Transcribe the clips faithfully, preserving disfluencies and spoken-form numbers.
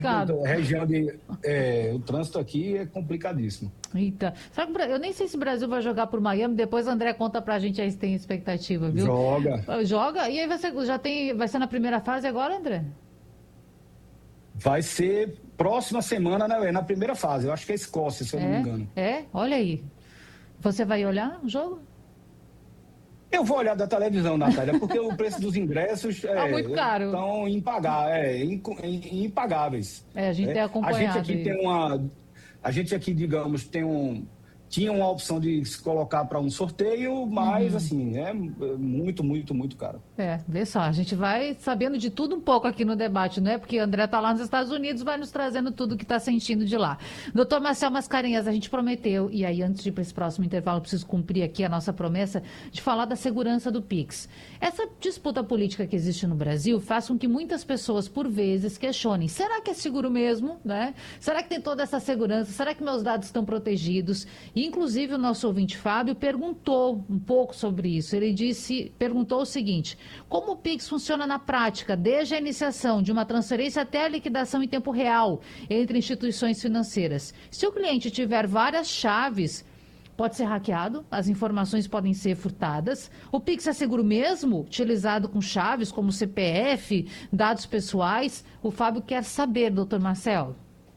Então, região de... É, o trânsito aqui é complicadíssimo. Eita. Sabe, eu nem sei se o Brasil vai jogar por Miami, depois o André conta pra gente aí se tem expectativa, viu? Joga. Joga? E aí vai ser, já tem, vai ser na primeira fase agora, André? Vai ser próxima semana, né, na primeira fase. Eu acho que é Escócia, se eu é, não me engano. É? Olha aí. Você vai olhar o jogo? Eu vou olhar da televisão, Natália, porque o preço dos ingressos é, tá muito caro. Estão impagáveis, é, impagáveis. É, a gente é, tem acompanhado. A gente aqui isso. tem uma... A gente aqui, digamos, tem um... Tinha uma opção de se colocar para um sorteio, mas, uhum. assim, é muito, muito, muito caro. É, vê só, a gente vai sabendo de tudo um pouco aqui no debate, né? Porque o André tá lá nos Estados Unidos, vai nos trazendo tudo que tá sentindo de lá. Doutor Marcel Mascarenhas, a gente prometeu, e aí antes de ir para esse próximo intervalo, eu preciso cumprir aqui a nossa promessa de falar da segurança do Pix. Essa disputa política que existe no Brasil faz com que muitas pessoas, por vezes, questionem, será que é seguro mesmo, né? Será que tem toda essa segurança? Será que meus dados estão protegidos? E, inclusive, o nosso ouvinte Fábio perguntou um pouco sobre isso. Ele disse, perguntou o seguinte: como o Pix funciona na prática, desde a iniciação de uma transferência até a liquidação em tempo real entre instituições financeiras? Se o cliente tiver várias chaves, pode ser hackeado, as informações podem ser furtadas. O Pix é seguro mesmo, utilizado com chaves como C P F, dados pessoais? O Fábio quer saber, doutor Marcel.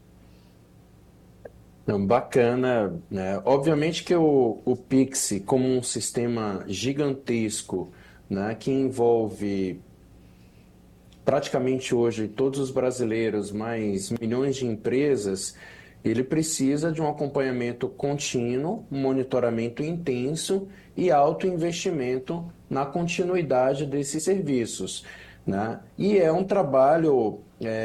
Não, bacana, né? Obviamente que o, o Pix, como um sistema gigantesco, né, que envolve praticamente hoje todos os brasileiros, mais milhões de empresas, ele precisa de um acompanhamento contínuo, um monitoramento intenso e alto investimento na continuidade desses serviços, né? E é um trabalho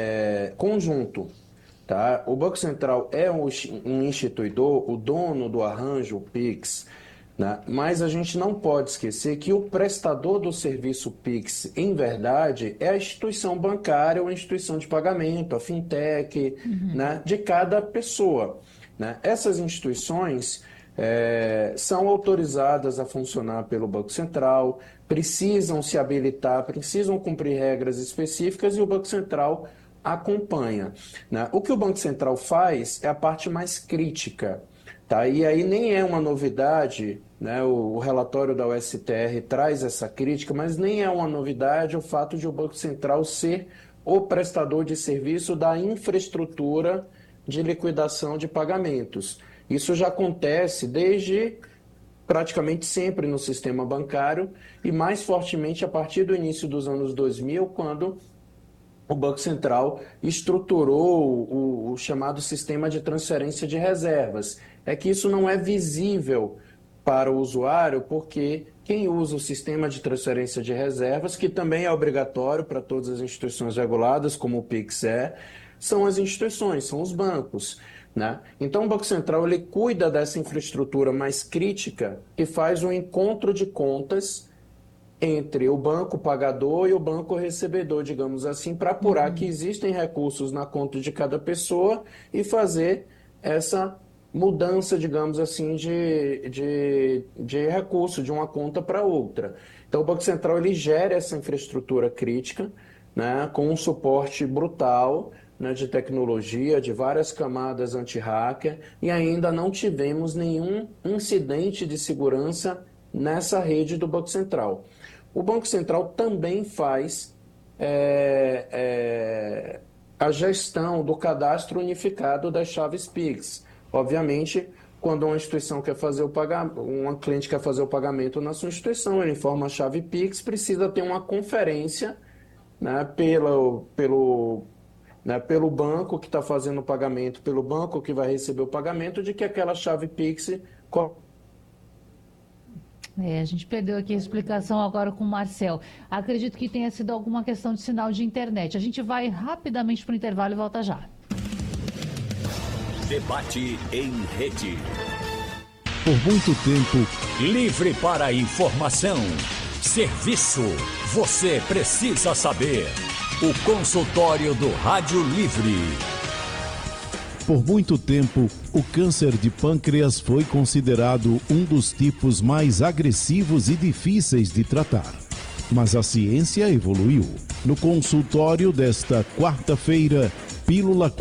é, conjunto. Tá? O Banco Central é um instituidor, o dono do arranjo, o Pix, né? Mas a gente não pode esquecer que o prestador do serviço Pix, em verdade, é a instituição bancária ou a instituição de pagamento, a fintech, uhum. né? De cada pessoa. Né? Essas instituições é, são autorizadas a funcionar pelo Banco Central, precisam se habilitar, precisam cumprir regras específicas e o Banco Central acompanha. Né? O que o Banco Central faz é a parte mais crítica. Tá? E aí nem é uma novidade, né? o, o relatório da U S T R traz essa crítica, mas nem é uma novidade o fato de o Banco Central ser o prestador de serviço da infraestrutura de liquidação de pagamentos. Isso já acontece desde praticamente sempre no sistema bancário e mais fortemente a partir do início dos anos dois mil, quando o Banco Central estruturou o, o chamado sistema de transferência de reservas. É que isso não é visível para o usuário, porque quem usa o sistema de transferência de reservas, que também é obrigatório para todas as instituições reguladas, como o Pix é, são as instituições, são os bancos. Né? Então o Banco Central ele cuida dessa infraestrutura mais crítica e faz um encontro de contas entre o banco pagador e o banco recebedor, digamos assim, para apurar uhum. que existem recursos na conta de cada pessoa e fazer essa mudança, digamos assim, de, de, de recurso de uma conta para outra. Então o Banco Central ele gera essa infraestrutura crítica, né, com um suporte brutal, né, de tecnologia, de várias camadas anti-hacker, e ainda não tivemos nenhum incidente de segurança nessa rede do Banco Central. O Banco Central também faz é, é, a gestão do cadastro unificado das chaves Pix. Obviamente, quando uma instituição quer fazer o pagamento, uma cliente quer fazer o pagamento na sua instituição, ele informa a chave Pix, precisa ter uma conferência, né, pelo, pelo, né, pelo banco que está fazendo o pagamento, pelo banco que vai receber o pagamento, de que aquela chave Pix... É, a gente perdeu aqui a explicação agora com o Marcel. Acredito que tenha sido alguma questão de sinal de internet. A gente vai rapidamente para o intervalo e volta já. Debate em rede. Por muito tempo, livre para informação. Serviço. Você precisa saber. O consultório do Rádio Livre. Por muito tempo, o câncer de pâncreas foi considerado um dos tipos mais agressivos e difíceis de tratar. Mas a ciência evoluiu. No consultório desta quarta-feira, Pílula